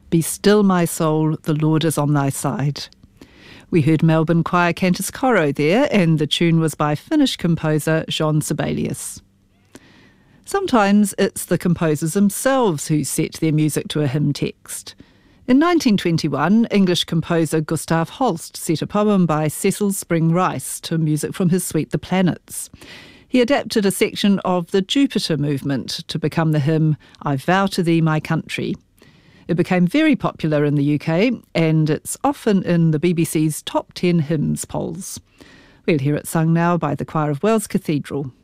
Be still, my soul, the Lord is on thy side. We heard Melbourne Choir Cantus Coro there, and the tune was by Finnish composer Jean Sibelius. Sometimes it's the composers themselves who set their music to a hymn text. In 1921, English composer Gustav Holst set a poem by Cecil Spring Rice to music from his suite The Planets. He adapted a section of the Jupiter movement to become the hymn I Vow to Thee, My Country. It became very popular in the UK, and it's often in the BBC's Top 10 Hymns polls. We'll hear it sung now by the Choir of Wells Cathedral.